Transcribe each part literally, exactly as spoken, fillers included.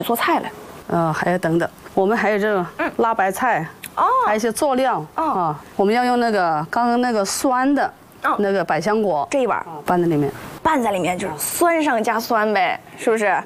做菜了。 呃，还有等等，我们还有这种辣白菜， 哦， 还有一些佐料啊。我们要用那个刚刚那个酸的那个百香果这一碗拌在里面， 拌在里面就是酸上加酸呗，是不是？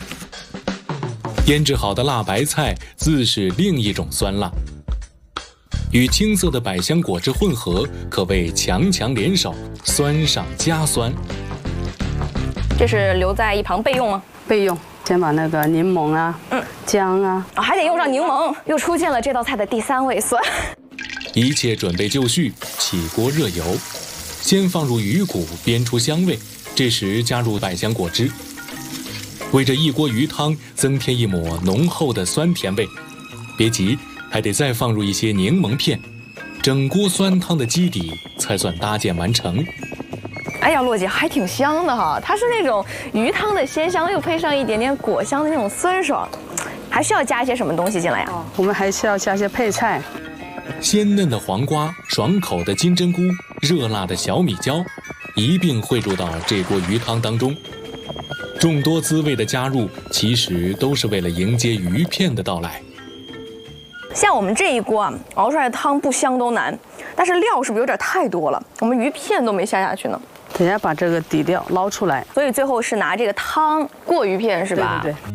腌制好的辣白菜自是另一种酸辣，与青色的百香果汁混合，可谓强强联手，酸上加酸。 这是留在一旁备用吗？ 备用。先把那个柠檬啊、嗯、姜啊， 啊，还得用上柠檬。又出现了这道菜的第三味酸。 一切准备就绪，起锅热油，先放入鱼骨煸出香味，这时加入百香果汁，为这一锅鱼汤增添一抹浓厚的酸甜味。别急，还得再放入一些柠檬片，整锅酸汤的基底才算搭建完成。 哎呀，洛姐还挺香的哈，它是那种鱼汤的鲜香，又配上一点点果香的那种酸爽，还需要加一些什么东西进来呀？ 哦、我们还需要加一些配菜， 鲜嫩的黄瓜、爽口的金针菇、热辣的小米椒，一并汇入到这锅鱼汤当中。众多滋味的加入，其实都是为了迎接鱼片的到来。 像我们这一锅啊，熬出来的汤不香都难，但是料是不是有点太多了？我们鱼片都没下下去呢。 等下把这个底料捞出来， 所以最后是拿这个汤过鱼片，是吧？ 对对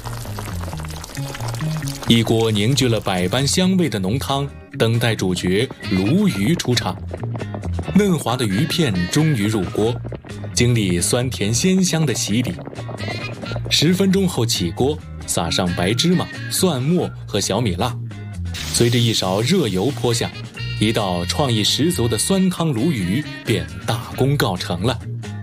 对。一锅凝聚了百般香味的浓汤，等待主角鲈鱼出场。嫩滑的鱼片终于入锅，经历酸甜鲜香的洗礼。十分钟后起锅，撒上白芝麻、蒜末和小米辣，随着一勺热油泼下，一道创意十足的酸汤鲈鱼便大功告成了。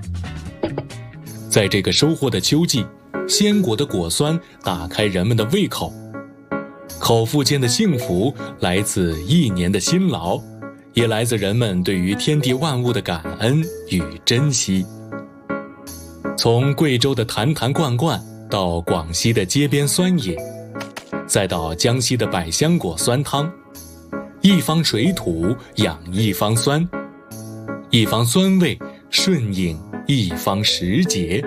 在这个收获的秋季，鲜果的果酸打开人们的胃口，口腹间的幸福来自一年的辛劳，也来自人们对于天地万物的感恩与珍惜。从贵州的坛坛罐罐，到广西的街边酸野，再到江西的百香果酸汤，一方水土养一方酸，一方酸味顺应一方时节。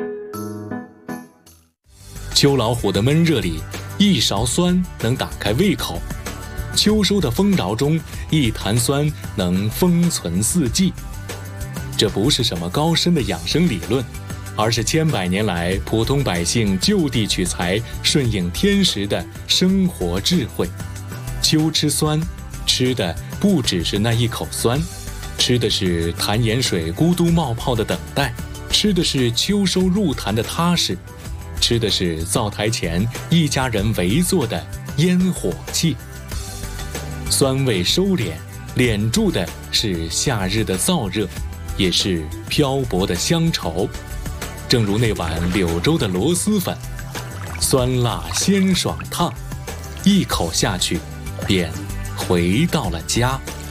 秋老虎的闷热里，一勺酸能打开胃口；秋收的丰饶中，一坛酸能封存四季。这不是什么高深的养生理论，而是千百年来普通百姓就地取材、顺应天时的生活智慧。秋吃酸，吃的不只是那一口酸，吃的是潭盐水咕嘟冒泡的等待，吃的是秋收入坛的踏实，吃的是灶台前一家人围坐的烟火气。酸味收敛，敛住的是夏日的燥热，也是漂泊的乡愁。正如那碗柳州的螺蛳粉，酸辣鲜爽烫，一口下去便回到了家。